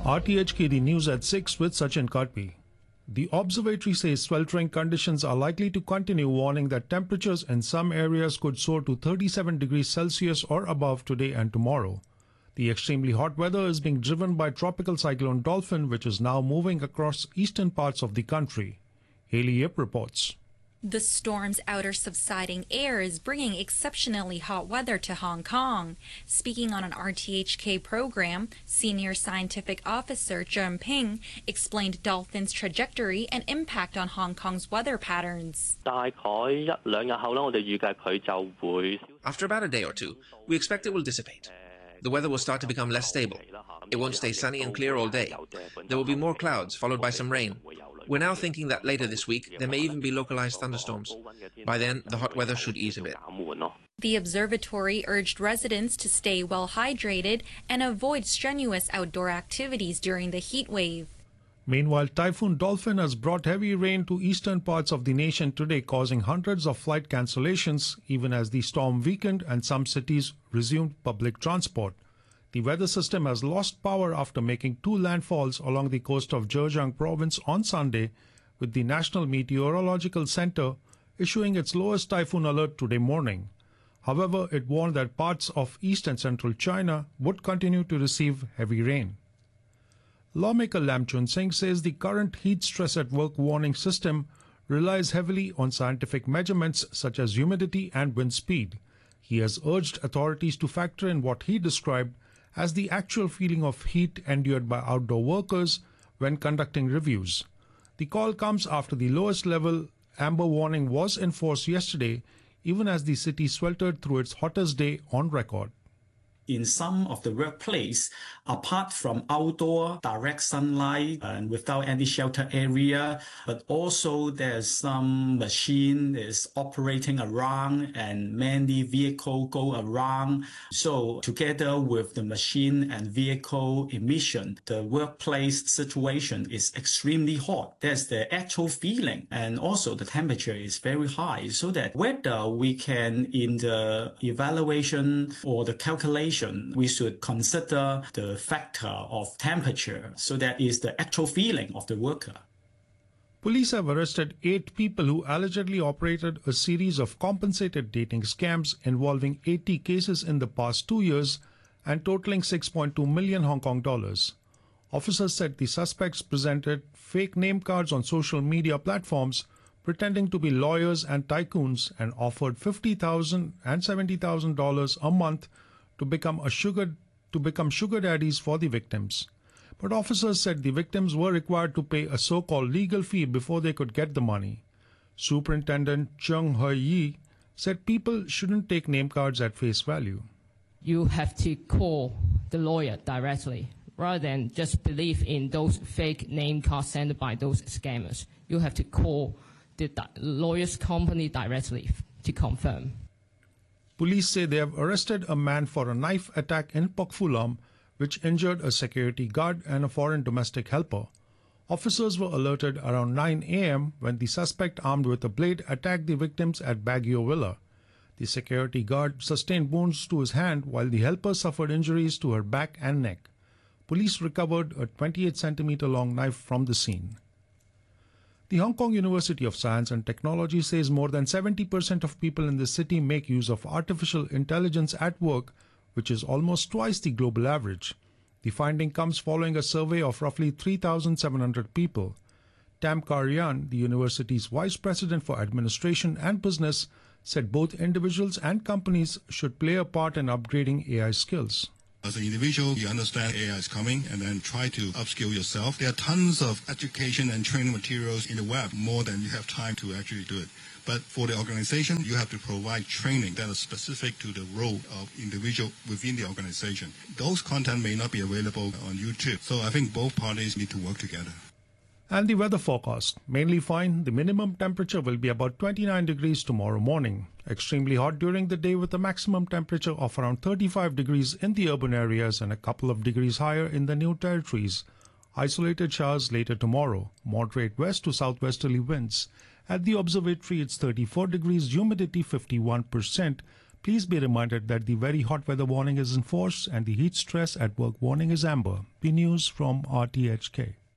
RTHK, the news at 6 with Sachin Katpi. The observatory says sweltering conditions are likely to continue, warning that temperatures in some areas could soar to 37 degrees Celsius or above today and tomorrow. The extremely hot weather is being driven by tropical cyclone Dolphin, which is now moving across eastern parts of the country. Haley Yip reports. The storm's outer subsiding air is bringing exceptionally hot weather to Hong Kong. Speaking on an RTHK program, Senior Scientific Officer Zheng Ping explained Dolphin's trajectory and impact on Hong Kong's weather patterns. After about a day or two, we expect it will dissipate. The weather will start to become less stable. It won't stay sunny and clear all day. There will be more clouds, followed by some rain. We're now thinking that later this week, there may even be localized thunderstorms. By then, the hot weather should ease a bit. The observatory urged residents to stay well hydrated and avoid strenuous outdoor activities during the heat wave. Meanwhile, Typhoon Dolphin has brought heavy rain to eastern parts of the nation today, causing hundreds of flight cancellations, even as the storm weakened and some cities resumed public transport. The weather system has lost power after making two landfalls along the coast of Zhejiang province on Sunday, with the National Meteorological Center issuing its lowest typhoon alert today morning. However, it warned that parts of east and central China would continue to receive heavy rain. Lawmaker Lam Chun Sing says the current heat stress at work warning system relies heavily on scientific measurements such as humidity and wind speed. He has urged authorities to factor in what he described as the actual feeling of heat endured by outdoor workers when conducting reviews. The call comes after the lowest level amber warning was enforced yesterday, even as the city sweltered through its hottest day on record. In some of the workplace, apart from outdoor direct sunlight and without any shelter area, but also there's some machine is operating around and many vehicle go around. So together with the machine and vehicle emission, the workplace situation is extremely hot. That's the actual feeling. And also the temperature is very high, so that whether we can, in the evaluation or the calculation, we should consider the factor of temperature, so that is the actual feeling of the worker. Police have arrested 8 people who allegedly operated a series of compensated dating scams involving 80 cases in the past 2 years and totaling 6.2 million Hong Kong dollars. Officers said the suspects presented fake name cards on social media platforms pretending to be lawyers and tycoons and offered $50,000 and $70,000 a month to become sugar daddies for the victims. But officers said the victims were required to pay a so-called legal fee before they could get the money. Superintendent Chung He-yi said people shouldn't take name cards at face value. You have to call the lawyer directly rather than just believe in those fake name cards sent by those scammers. You have to call the lawyer's company directly to confirm. Police say they have arrested a man for a knife attack in Pok Fu Lam, which injured a security guard and a foreign domestic helper. Officers were alerted around 9 a.m. when the suspect armed with a blade attacked the victims at Baguio Villa. The security guard sustained wounds to his hand while the helper suffered injuries to her back and neck. Police recovered a 28-centimeter long knife from the scene. The Hong Kong University of Science and Technology says more than 70% of people in the city make use of artificial intelligence at work, which is almost twice the global average. The finding comes following a survey of roughly 3,700 people. Tam Kar-yan, the university's vice president for administration and business, said both individuals and companies should play a part in upgrading AI skills. As an individual, you understand AI is coming and then try to upskill yourself. There are tons of education and training materials in the web, more than you have time to actually do it. But for the organization, you have to provide training that is specific to the role of individual within the organization. Those content may not be available on YouTube. So I think both parties need to work together. And the weather forecast, mainly fine. The minimum temperature will be about 29 degrees tomorrow morning. Extremely hot during the day with a maximum temperature of around 35 degrees in the urban areas and a couple of degrees higher in the new territories. Isolated showers later tomorrow. Moderate west to southwesterly winds. At the observatory, it's 34 degrees, humidity 51%. Please be reminded that the very hot weather warning is in force and the heat stress at work warning is amber. B News from RTHK.